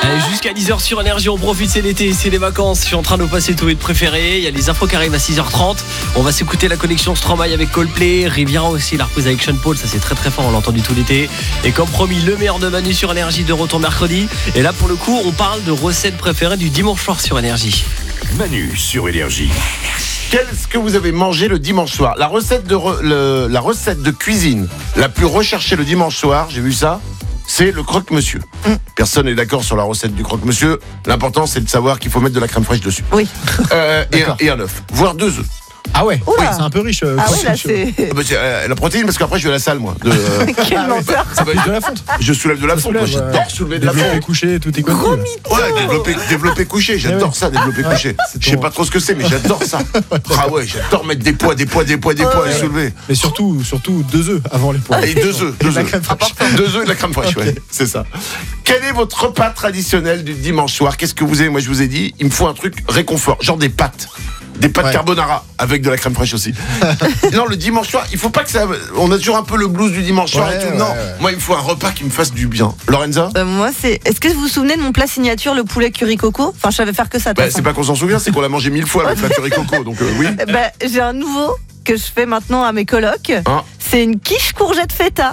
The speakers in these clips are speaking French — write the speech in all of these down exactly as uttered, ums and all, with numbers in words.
Allez, jusqu'à dix heures sur Énergie, on profite, c'est l'été, c'est les vacances. Je suis en train de nous passer tous les préférés. Il y a les infos qui arrivent à six heures trente. On va s'écouter la connexion Stromae avec Coldplay. Riviera aussi, la reprise avec Sean Paul. Ça c'est très très fort, on l'a entendu tout l'été. Et comme promis, le meilleur de Manu sur Énergie de retour mercredi. Et là pour le coup, on parle de recettes préférées du dimanche soir sur Énergie. Manu sur Énergie. Qu'est-ce que vous avez mangé le dimanche soir? La recette de re- le- la recette de cuisine la plus recherchée le dimanche soir, j'ai vu ça, c'est le croque-monsieur. Mm. Personne n'est d'accord sur la recette du croque-monsieur. L'important, c'est de savoir qu'il faut mettre de la crème fraîche dessus. Oui. Euh, et, un, et un œuf, voire deux œufs. Ah ouais, Oula. oui, c'est un peu riche. Euh, Ah oui, là, riche, c'est... Ah bah, c'est, euh, la protéine, parce qu'après, je vais à la salle, moi. De, euh, Quel menteur. ça va, de la fonte. je soulève de la Ça fonte. Moi, soulève, j'adore ouais. soulever de la Développer fonte. couché, tout est connu. Gros mytho. Ouais, développer, développer couché, j'adore Eh ouais. ça, développer Ouais, couché. c'est Je sais ton- pas trop ce que c'est, mais j'adore ça. Ah ouais, j'adore mettre des poids, des poids, des poids, des poids et Ouais. soulever. Mais surtout, surtout deux œufs avant les pois. Et deux œufs, Et deux de la œufs. crème fraîche. Deux œufs et de la crème fraîche, ouais, c'est ça. Quel est votre repas traditionnel du dimanche soir? Qu'est-ce que vous avez? Moi, je vous ai dit, il me faut un truc réconfort, genre des pâtes. Des pâtes Ouais. carbonara avec de la crème fraîche aussi. Non, le dimanche soir, il faut pas que ça. On a toujours un peu le blues du dimanche soir Ouais, et tout. ouais, non, ouais. moi, il me faut un repas qui me fasse du bien. Lorenza? Euh, moi, c'est. Est-ce que vous vous souvenez de mon plat signature, le poulet curry coco? Enfin, je savais faire que ça. de Bah, toute c'est façon. pas qu'on s'en souvient, c'est qu'on l'a mangé mille fois avec la curry coco. Donc euh, oui. Eh ben, j'ai un nouveau que je fais maintenant à mes colocs. Hein C'est une quiche courgette feta.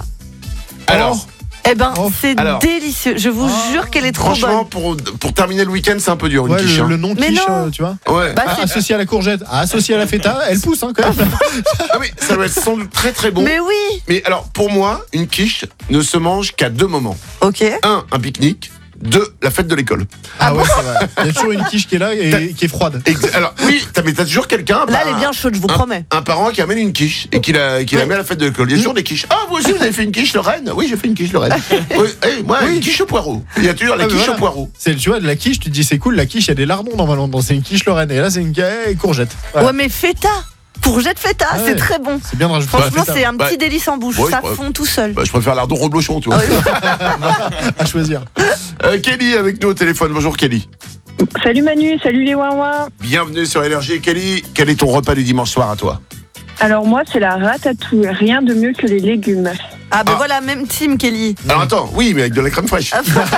Alors, Eh ben, Oh. c'est Alors. délicieux. Je vous jure qu'elle est trop franchement, bonne. pour, pour terminer le week-end, c'est un peu dur, une Ouais, quiche. le, hein. le nom Mais quiche, non. euh, tu vois. Ouais. Bah, Ah, c'est- associé à la courgette, ah, associé à la feta, elle pousse hein, quand même. Ah oui, ça doit être sans doute très très bon. Mais oui. Mais alors, pour moi, une quiche ne se mange qu'à deux moments. Ok. Un, un pique-nique. Deux, la fête de l'école. Ah ouais, c'est vrai. Il y a toujours une quiche qui est là et qui est froide. Ex- Alors, oui, t'as, mais t'as toujours quelqu'un. Là, bah, elle est bien chaude, je vous un, promets. Un parent qui amène une quiche et qui la, qui la Oui. met à la fête de l'école. Il y a toujours des quiches. Ah, vous aussi, vous avez fait une quiche, Lorraine? Oui, j'ai fait une quiche, Lorraine. Oui, hey, moi, Oui. une quiche au poireau. Il y a toujours la Ah, mais quiche voilà. au poireau. C'est, tu vois, de la quiche, tu te dis c'est cool, la quiche, il y a des lardons normalement. Donc c'est une quiche Lorraine. Et là, c'est une eh, courgette. Voilà. Ouais, mais feta. Courgette feta, Ah ouais. c'est très bon. C'est bien de rajouter Franchement, la feta c'est un Bah, petit délice en bouche. ouais, Ça ouais. fond tout seul. Bah, je préfère lardon reblochon, tu vois. Ah oui. à choisir. Euh, Kelly avec nous au téléphone. Bonjour, Kelly. Salut Manu, salut les Wawa. Bienvenue sur Énergie. Kelly, quel est ton repas du dimanche soir à toi? Alors moi c'est la ratatouille, rien de mieux que les légumes. Ah, ben Ah. voilà, même team, Kelly. Alors attends, oui, mais avec de la crème fraîche.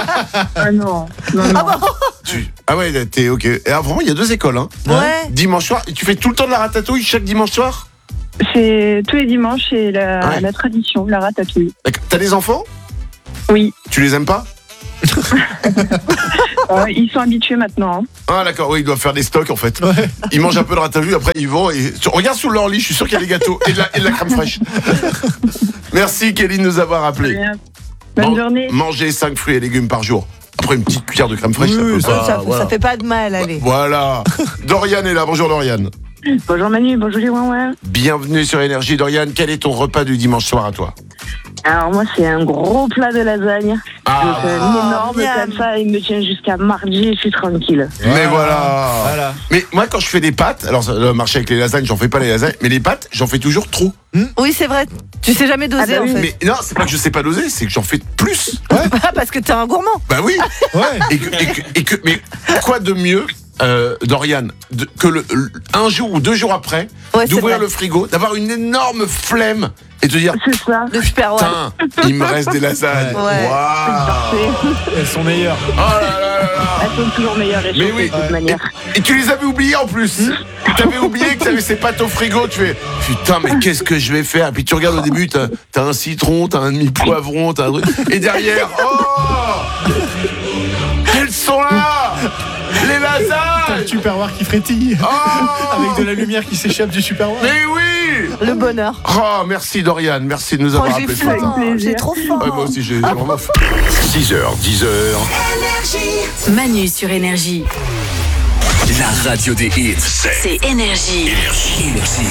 Ah non, non, non. Ah bon? Tu- Ah ouais, t'es ok. Et alors, vraiment, il y a deux écoles, hein. Ouais. Dimanche soir, et tu fais tout le temps de la ratatouille chaque dimanche soir? C'est tous les dimanches, c'est la, Ouais. la tradition, la ratatouille. D'accord. T'as des enfants? Oui, Tu les aimes pas? euh, ils sont habitués maintenant. hein. Ah d'accord, oui, ils doivent faire des stocks en fait. Ouais. Ils mangent un peu de ratatouille, après ils vont et... Regarde sous leur lit, je suis sûr qu'il y a des gâteaux et de la, et de la crème fraîche. Merci Kelly de nous avoir appelé. Bien. Bonne Man- journée. Manger cinq fruits et légumes par jour. Après une petite cuillère de crème fraîche, ça Oui, peut ça- pas... ça, voilà. ça fait pas de mal, allez. Voilà. Dorian est là, bonjour Dorian. Bonjour Manu, bonjour les Wawa. Bienvenue sur Énergie. Dorian, quel est ton repas du dimanche soir à toi? Alors moi c'est un gros plat de lasagne. Ah, Donc, euh, énorme miam. comme ça, il me tient jusqu'à mardi et je suis tranquille. mais voilà. Voilà. Mais moi quand je fais des pâtes, alors ça, le marché avec les lasagnes, j'en fais pas les lasagnes, mais les pâtes, j'en fais toujours trop. Oui, c'est vrai. Tu sais jamais doser, Ah bah en oui, fait. Mais non, c'est pas que je sais pas doser, c'est que j'en fais plus. Ah, parce que t'es un gourmand. Bah oui. Ouais. Et que, et que, et que- mais quoi de mieux, euh, Dorian, de- que le, le- un jour ou deux jours après, Ouais, c'est d'ouvrir vrai. le frigo, d'avoir une énorme flemme et de dire C'est ça. De super ouais. putain, il me reste des lasagnes. Ouais. Waouh. Parfait. Elles sont meilleures. Oh là là là là. Elles sont toujours meilleures et Mais chauffées oui. de toute manière. Et tu les avais oubliés en plus. T'avais oublié que t'avais ces pâtes au frigo. Tu fais putain, mais qu'est-ce que je vais faire? Et puis tu regardes au début, t'as, t'as un citron, t'as un demi-poivron, t'as un truc. Et derrière, oh, elles sont là, les Un lasagnes. tupperware qui frétille. Oh, Avec de la lumière qui s'échappe du tupperware. mais oui. Le bonheur. Oh, merci Dorian, merci de nous Oh, avoir j'ai appelé. faim. J'ai trop faim. Ouais, moi aussi, j'ai j'ai vraiment faim. six heures, dix heures. Manu sur Énergie. La radio des hits. C'est Énergie. Énergie. Énergie.